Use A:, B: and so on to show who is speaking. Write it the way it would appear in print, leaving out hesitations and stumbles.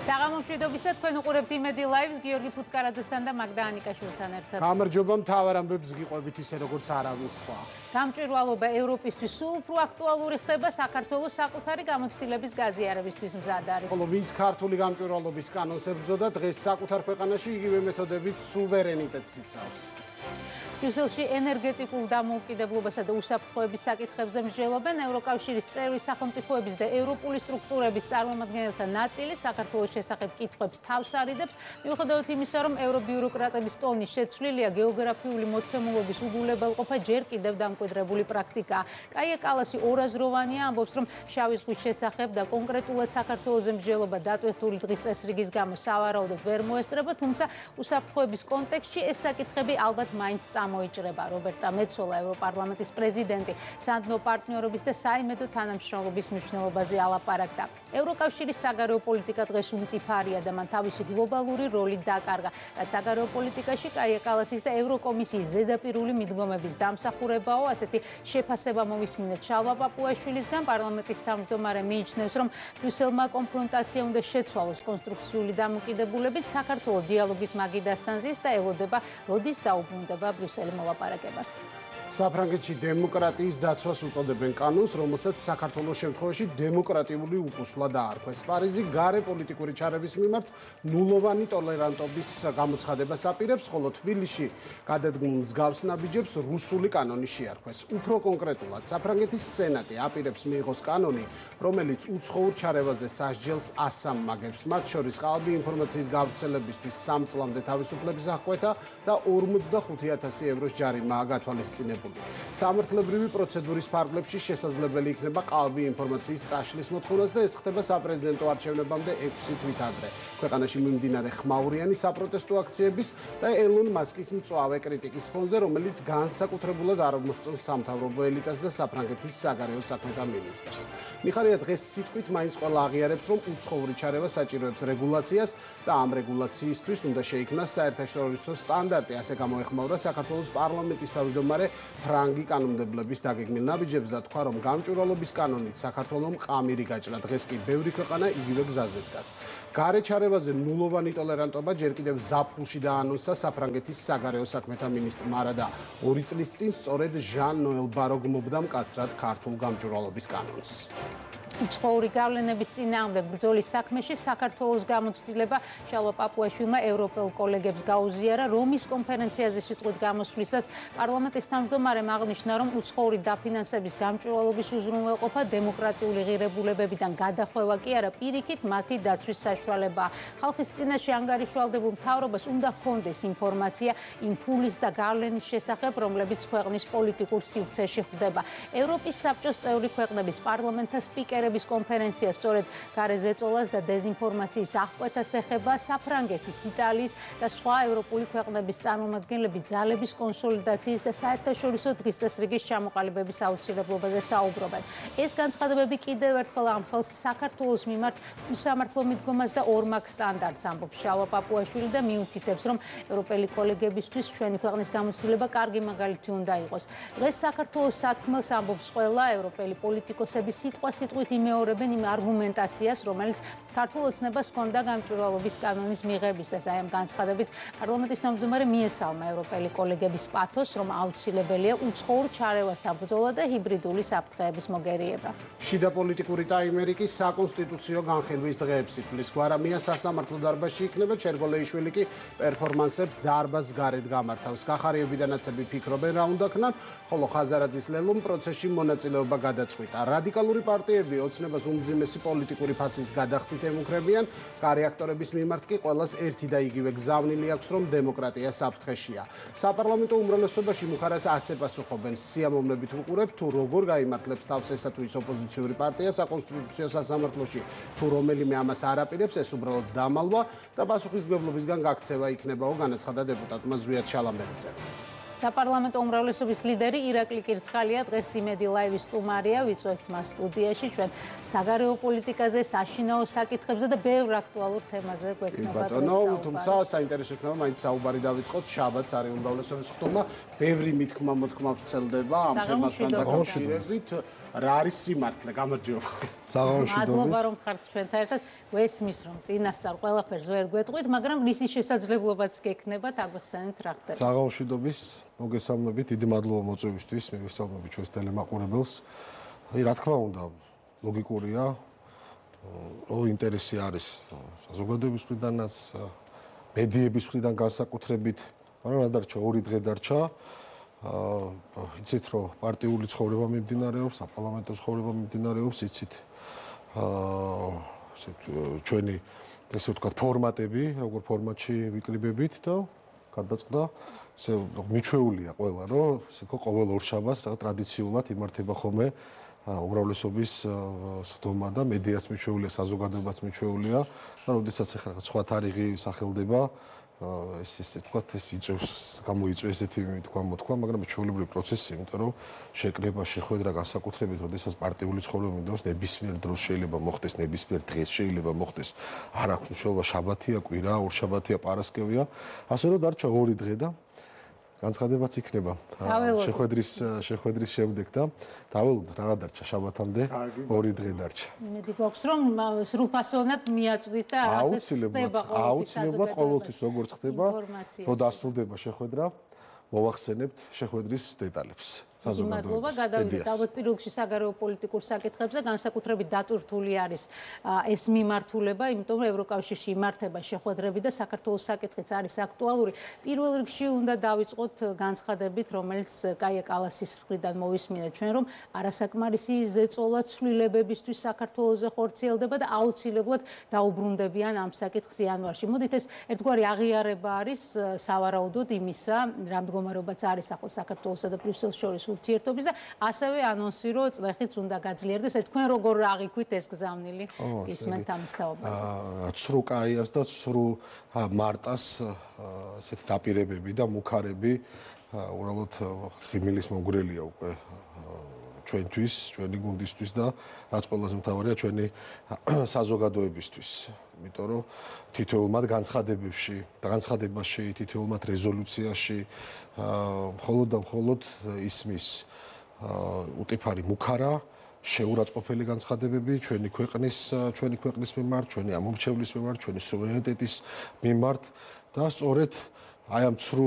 A: საღამომშვიდობისა თქვენ უყურებთ იმედი ლაივს გიორგი ფუტკარაძესთან და მაგდა ანიკაშვილთან ერთად.
B: გამარჯობა, მთავარ ამბებს გიყვებით ისე როგორც არავის სხვა.
A: გამჭვირვალობა ევროპისთვის სულ უფრო აქტუალური ხდება საქართველოს საკუთარი გამოცდილების გაზიარებისთვის მზად არის.
B: ხოლო ვინც ქართული გამჭვირვალობის კანონს ებრძოდა, დღეს საკუთარ ქვეყანაში იგივე მეთოდებით სუვერენიტეტს იცავს.
A: ბრიუსელში ენერგეტიკულ დამოუკიდებლობასა და უსაფრთხოების საკითხებზე მსჯელობენ ევროკავშირის წევრი სახელმწიფოების და ევროპული სტრუქტურების წარმომადგენელთა ნაწილი საქართველოს შესახებ კითხვებს თავს არიდებს, მიუხედავად იმისა, რომ ევრობიუროკრატების ტონი შეცვლილია, გეოგრაფიული მოცემულობის უგულებელყოფა ჯერ კიდევ დამკვიდრებული პრაქტიკაა. კაია კალასი ორაზროვანია, ამბობს, რომ შავი ზღვის შესახებ და კონკრეტულად საქართველოს მსჯელობა დატვირთული დღის წესრიგის გამო სავარაუდოდ ვერ მოესწრება, თუმცა უსაფრთხოების კონტექსტში ეს საკითხები ალბათ მაინც მოიჭრება. რობერტა მეცოლა, ევროპარლამენტის პრეზიდენტი, სანდნო პარტნიორობის და საიმედო თანამშრომლობის მნიშვნელობაზე ალაპარაკდა. ევროკავშირის საგარეო პოლიტიკა დღეს უმწიფარია და მან თავისი გლობალური როლი დაკარგა, რაც საგარეო პოლიტიკაში კაია კალასის და ევროკომისიის ზედაპირული მიდგომების დამსახურებაო. ასეთი შეფასება მოვისმინეთ შალვა პაპუაშვილისგან. პარლამენტის თავმჯდომარე მიიჩნევს, რომ ბრიუსელმა კონფრონტაცია უნდა შეცვალოს კონსტრუქციული დამოკიდებულებით, საქართველოს დიალოგის მაგიდასთან ზის და ელოდება, როდის დაუბრუნდება ბრიუსელი მოლაპარაკებას.
B: საფრანგეთში დემოკრატიის დაცვას უწოდებენ კანონს, რომელსაც საქართველოს შემთხვევაში დემოკრატიული უყუსვლა დაარქვეს. პარიზი გარე პოლიტიკური ჩარების მიმართ ნულოვანი ტოლერანტობის გამოცხადებას აპირებს, ხოლო თბილისში გადადგმულ მსგავს ნაბიჯებს რუსული კანონი შეარქვეს. უფრო კონკრეტულად, საფრანგეთის სენატი აპირებს მიიღოს კანონი, რომელიც უცხოურ ჩარევაზე სასჯელს ასამაგებს, მათ შორის ყალბი ინფორმაციის გავრცელებისთვის 3 წლამდე თავისუფლების აღკვეთა და 45,000 ევროს ჯარიმაა გათვალისწინებული. სამართლებრივი პროცედურის ფარგლებში შესაძლებელი იქნება ყალბი ინფორმაციის წაშლის მოთხოვნაც და ეს ხდება საპრეზიდენტო არჩევნებამდე 6 თვით ადრე. ქვეყანაში მიმდინარე ხმაურიანი საპროტესტო აქციების და ელონ მასკის მწვავე კრიტიკის ფონზე, რომელიც განსაკუთრებულად არ მოსწონს სამთავრობო ელიტას და საფრანგეთის საგარეო საქმეთა მინისტრს. მიხარია დღეს სიტყვით მაინც ყველა აღიარებს, რომ უცხოური ჩარევა საჭიროებს რეგულაციას და ამ რეგულაციისთვის უნდა შეიქმნას საერთაშორისო სტანდარტი, ასე გამოეხმაურა საქართველოს პარლამენტის თავმჯდომარე ფრანგი კანონმდებლების დაგეგმილ ნაბიჯებს და თქვა, რომ გამჭვირვალობის კანონით საქართველოს ყამირი გაჭრა. დღეს კი ბევრი ქვეყანა იგივე გზაზე დგას. გარე ჩარევაზე ნულოვანი ტოლერანტობა ჯერ კიდევ ზაფხულში დაანონსა საფრანგეთის საგარეო საქმეთა მინისტრმა და 2 წლის წინ სწორედ ჟან ნოელ ბარო გმობდა მკაცრად ქართულ გამჭვირვალობის კანონს.
A: უცხოური გავლენების წინააღმდეგ ბრძოლის საქმეში საქართველოს გამოცდილება შალვა პაპუაშვილმა ევროპელ კოლეგებს გაუზიარა. რომის კონფერენციაზე სიტყვით გამოსვლისას პარლამენტის თავმჯდომარემ აღნიშნა, რომ უცხოური დაფინანსების გამჭვირვალობის უზრუნველყოფა დემოკრატიული ღირებულებებიდან გადახვევა კი არა, პირიქით მათი დაცვის საშუალებაა. ხალხის წინაშე ანგარიშვალდებულ მთავრობას უნდა ჰქონდეს ინფორმაცია იმ ფულის და გავლენის შესახებ, რომლებიც ქვეყნის პოლიტიკურ სივრცეში ხვდება. ევროპის საბჭოს წევრი ქვეყნების პარლამენტთა სპიკერების კონფერენცია სწორედ გარე ზეწოლას და დეზინფორმაციის აღკვეთას ეხება. საფრანგეთის, იტალიის და სხვა ევროპული ქვეყნების წარმომადგენლები ძალების კონსოლიდაციის და საერთაშორისო დღის წესრიგის ჩამოყალიბების აუცილებლობაზე საუბრობენ. ეს განცხადებები კიდევ ერთხელ ამხელს საქართველოს მიმართ უსამართლო მიდგომას და ორმაგ სტანდარტს, ამბობს შალვა პაპუაშვილი და მიუთითებს, რომ ევროპელი კოლეგებისთვის ჩვენი ქვეყნის გამოცდილება კარგი მაგალითი უნდა იყოს. დღეს საქართველოს სათქმელს, ამბობს ყველა, ევროპელი პოლიტიკოსები სიტყვასიტყვით იმეორებენ იმ არგუმენტაციას, რომელიც ქართულ ოცნებას ჰქონდა გამჭვირვალობის კანონის მიღებისას. აი ამ განცხადებით პარლამენტის თავმჯდომარე მიესალმა ევროპელი კოლეგების პათოს, რომ აუცილებელია უცხოურ ჩარევასთან ბრძოლა და ჰიბრიდული საფრთხეების მოგერიება.
B: შიდა პოლიტიკური ტაიმერი კი საკონსტიტუციო განხილვის დღეებს ითვლის. გვარამია სასამართლო დარბაზში იქნება, ჩერგოლეიშვილი კი პერფორმანსებს დარბაზს გარეთ გამართავს. კახარიები და ნაცები ფიქრობენ რა უნდა ქნან, ხოლო ხაზარაძის ლელომ პროცესში მონაწილეობა გადაწყვიტა. რადიკალური პარტიები ოცნებას უმძიმესი პოლიტიკური ფასის გადახდით ემუქრებიან. გარე აქტორების მიმართ კი ყველას ერთი და იგივე გზავნილი აქვს, რომ დემოკრატია საფრთხეშია. საპარლამენტო უმრავლესობაში მუხარას ასე პასუხობენ. სიამოვნებით ვუყურებთ, თუ როგორ გაიმართლებს თავს ესა თუ ის ოპოზიციური პარტია საკონსტიტუციო სასამართლოში, თუ რომელიმე ამას არ აპირებს, ეს უბრალოდ დამალვა და პასუხისმგებლობისგან გაქცევა იქნებაო, განაცხადა დეპუტატმა ზვიად შალამბერიძემ.
A: საპარლამენტო უმრავლესობის ლიდერი ირაკლი კირცხალია დღეს იმედი ლაივის სტუმარია, ვიწვევთ მას სტუდიაში, ჩვენ საგარეო პოლიტიკაზე, საშინაო საკითხებზე და ბევრ აქტუალურ თემაზე გვექნება დღეს საუბარი.
B: თუმცა საინტერესო იქნება მაინც საუბარი დავიწყოთ, შაბათს არის უმრავლესობის ხტომა, ბევრი მითქმა-მოთქმა ვრცელდება ამ თემასთან დაკავშირებით. რა არის სიმართლე? გამარჯობა.
A: მადლობა რომ ხართ ჩვენთან ერთად. ვესმის რომ წინასწარ ყველაფერს ვერ გვეტყვით, მაგრამ რისი შესაძლებლობაც გექნებათ, აგვეხსენეთ რა ხდება.
C: საღამოშვიდობის მოგესალმებით, დიდი მადლობა მოწვევისთვის, მივესალმებით ჩვენს ტელემაყურებელს. რა თქმა უნდა, ლოგიკურია, რომ ინტერესი არის საზოგადოების მხრიდანაც, მედიების მხრიდან განსაკუთრებით, მაგრამ რა დარჩა, 2 დღე დარჩა. იცით რომ პარტიული ცხოვრება მიმდინარეობს, საპარლამენტო ცხოვრება მიმდინარეობს, იცით ჩვენი ესე ვთქვათ ფორმატები, როგორ ფორმატში ვიკრიბებით და გადაწყდა ესე მიჩვეულია ყველა, რომ ესე თქო ყოველ ორშაბათს რაღაც ტრადიციულად იმართება ხოლმე უმრავლესობის სხდომა და მედიაც მიჩვეულია, საზოგადოებაც მიჩვეულია და როდესაც ახლა სხვა თარიღი სახელდება ესე თქვათ ეს იწევს გამოიწვევს ესეთი თქვა მოთქვა, მაგრამ ჩვეულებრივი პროცესი, იმიტომ რომ შეკრება, შეხვედრა განსაკუთრებით, როდესაც პარტიული ცხოვრება მიმდინარეობს, ნებისმიერ დროს შეიძლება მოხდეს, ნებისმიერ დღეს შეიძლება მოხდეს. არ აქვს მნიშვნელობა შაბათია, კვირა, ორშაბათია, პარასკევია, ასე რომ დარჩა 2 დღე და განცხადებაც იქნება შეხვედრის შემდეგ და დაველოდოთ რა დარჩა შაბათამდე 2 დღე დარჩა.
A: იმედი გვაქვს რომ სრულფასოვნად მიაწვდით და ასეც ხდება
C: აუცილებლად ყოველთვის როგორც ხდება, რომ დასრულდება შეხვედრა, მოვახსენებთ შეხვედრის დეტალებს.
A: მადლობა, გადავიდეთ ალბათ პირველ რიგში საგარეო პოლიტიკურ საკითხებზე, განსაკუთრებით დატვირთული არის ეს მიმართულება, იმიტომ რომ ევროკავშირში იმართება შეხვედრები და საქართველოს საკითხიც არის აქტუალური. პირველ რიგში უნდა დავიწყოთ განცხადებით, რომელიც კაია კალასის მხრიდან მოვისმინეთ ჩვენ, რომ არასაკმარისი ზეწოლა ცვლილებებისთვის საქართველოზე ხორციელდება და აუცილებლად დაუბრუნდებიან ამ საკითხს იანვარში. მოდით ეს ერთგვარი აღიარება არის სავარაუდოდ იმისა, რა მდგომარეობაც არის ახლა საქართველოსა და ბრიუსელს შორის ურთიერთობის და ასევე ანონსი რომ წლეხიც უნდა გაძლიერდეს. თქვენ როგორ აღიქვით ეს გზავნილი ისმენთ ამის თაობაზე?
C: ცრუ კაიას და ცრუ მარტას ესეთი დაპირებები და მუქარები უბრალოდ ცხიმილის მომგვრელია უკვე ჩვენთვის, ჩვენი გუნდისთვის და რაც ყველაზე მთავარია ჩვენი საზოგადოებისთვის. იმიტომ რომ თითოეულ მათ განცხადებაში, თითოეულ მათ რეზოლუციაში მხოლოდ და მხოლოდ ისმის უტიფარი მუქარა შეურაცხყოფელი განცხადებები ჩვენი ქვეყნის მიმართ, ჩვენი ამომრჩევლის მიმართ, ჩვენი სუვერენიტეტის მიმართ და სწორედ აი ამ ცრუ